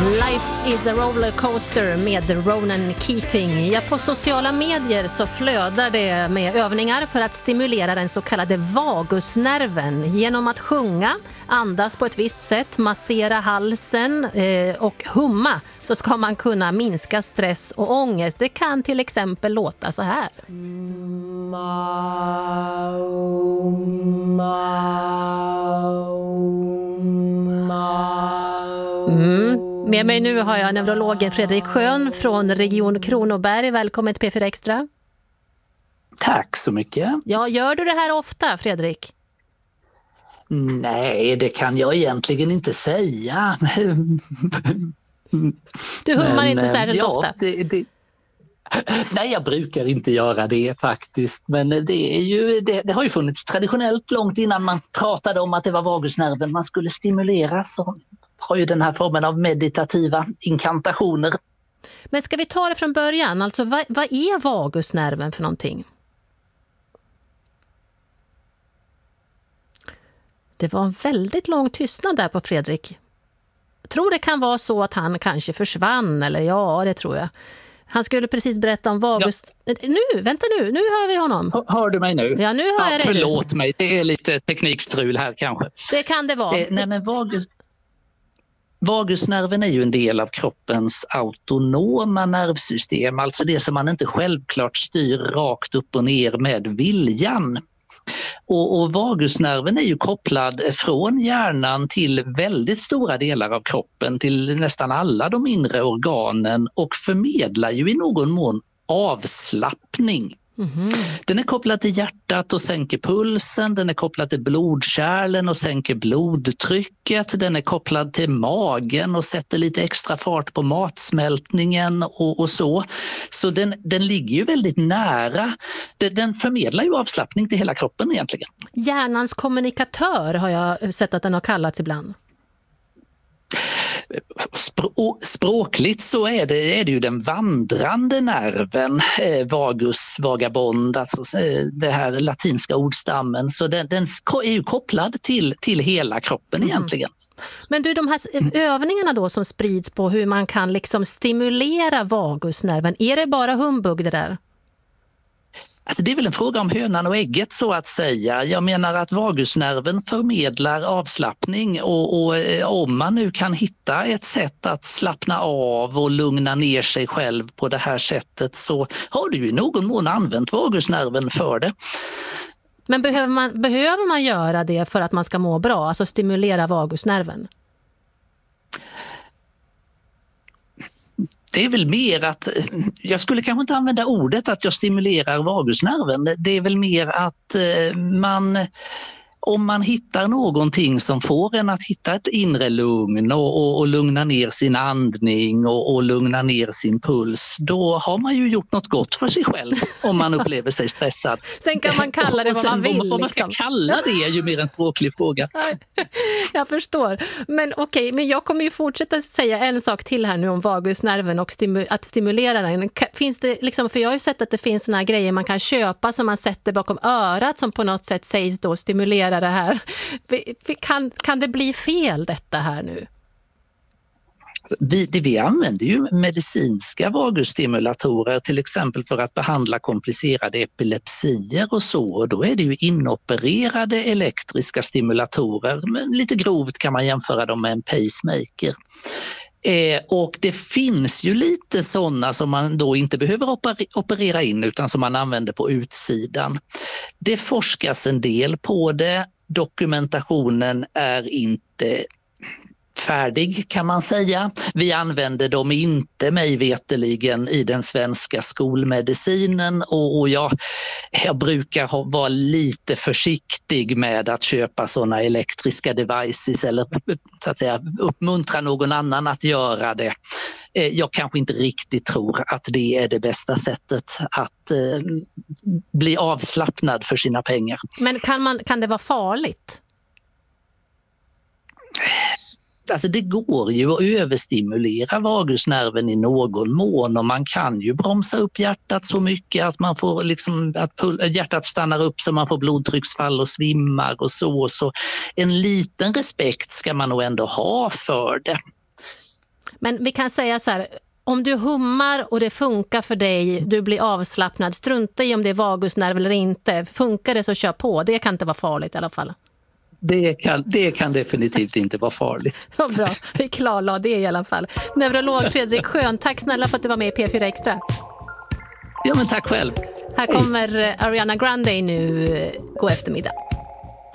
Life is a rollercoaster med Ronan Keating. Ja, på sociala medier så flödar det med övningar för att stimulera den så kallade vagusnerven. Genom att sjunga, andas på ett visst sätt, massera halsen och humma så ska man kunna minska stress och ångest. Det kan till exempel låta så här. Med mig nu har jag neurologen Fredrik Schön från Region Kronoberg. Välkommen till P4 Extra. Tack så mycket. Ja, gör du det här ofta, Fredrik? Nej, det kan jag egentligen inte säga. Du hummar inte särskilt ofta? Nej, jag brukar inte göra det faktiskt. Men det har ju funnits traditionellt långt innan man pratade om att det var vagusnerven man skulle stimulera, så har ju den här formen av meditativa inkantationer. Men ska vi ta det från början? Alltså, vad är vagusnerven för någonting? Det var en väldigt lång tystnad där på Fredrik. Jag tror det kan vara så att han kanske försvann, eller ja, det tror jag. Han skulle precis berätta om vagus... Ja. Nu hör vi honom. Hör du mig nu? Ja, nu hör jag dig. Förlåt mig, det är lite teknikstrul här kanske. Det kan det vara. Nej, men vagusnerven är ju en del av kroppens autonoma nervsystem, alltså det som man inte självklart styr rakt upp och ner med viljan. Och vagusnerven är ju kopplad från hjärnan till väldigt stora delar av kroppen, till nästan alla de inre organen, och förmedlar ju i någon mån avslappning. Den är kopplad till hjärtat och sänker pulsen, den är kopplad till blodkärlen och sänker blodtrycket, den är kopplad till magen och sätter lite extra fart på matsmältningen och så. Så den ligger ju väldigt nära, den förmedlar ju avslappning till hela kroppen egentligen. Hjärnans kommunikatör har jag sett att den har kallats ibland. Språkligt så är det ju den vandrande nerven, vagus vagabond, alltså det här latinska ordstammen, så den är ju kopplad till hela kroppen egentligen. Men du, de här övningarna då som sprids på hur man kan liksom stimulera vagusnerven, är det bara humbug det där? Alltså det är väl en fråga om hönan och ägget, så att säga. Jag menar att vagusnerven förmedlar avslappning och om man nu kan hitta ett sätt att slappna av och lugna ner sig själv på det här sättet, så har du i någon mån använt vagusnerven för det. Men behöver man göra det för att man ska må bra, alltså stimulera vagusnerven? Det är väl mer att, jag skulle kanske inte använda ordet att jag stimulerar vagusnerven, det är väl mer att om man hittar någonting som får en att hitta ett inre lugn och lugna ner sin andning och lugna ner sin puls, då har man ju gjort något gott för sig själv om man upplever sig stressad. Sen kan man kalla det vad man vill. Vad man ska kalla det är ju mer en språklig fråga. Jag förstår. Men okej, men jag kommer ju fortsätta säga en sak till här nu om vagusnerven och att stimulera den. Finns det liksom, för jag har ju sett att det finns såna här grejer man kan köpa som man sätter bakom örat som på något sätt sägs då stimulera det här. Kan det bli fel detta här nu? Vi använder ju medicinska vagusstimulatorer till exempel för att behandla komplicerade epilepsier och så. Och då är det ju inopererade elektriska stimulatorer. Men lite grovt kan man jämföra dem med en pacemaker. Och det finns ju lite sådana som man då inte behöver operera in utan som man använder på utsidan. Det forskas en del på det. Dokumentationen är inte färdig kan man säga. Vi använder dem inte mig veteligen i den svenska skolmedicinen och jag brukar vara lite försiktig med att köpa sådana elektriska devices eller så att säga uppmuntra någon annan att göra det. Jag kanske inte riktigt tror att det är det bästa sättet att bli avslappnad för sina pengar. Men kan det vara farligt? Alltså det går ju att överstimulera vagusnerven i någon mån och man kan ju bromsa upp hjärtat så mycket att man får att hjärtat stannar upp så man får blodtrycksfall och svimmar och så. Så en liten respekt ska man nog ändå ha för det. Men vi kan säga så här, om du hummar och det funkar för dig, du blir avslappnad, strunta i om det är vagusnerv eller inte. Funkar det så kör på, det kan inte vara farligt i alla fall. Det kan definitivt inte vara farligt. Vad bra, vi klarlade det i alla fall. Neurolog Fredrik Schön, tack snälla för att du var med i P4 Extra. Ja, men tack själv. Här kommer Ariana Grande nu, god eftermiddag.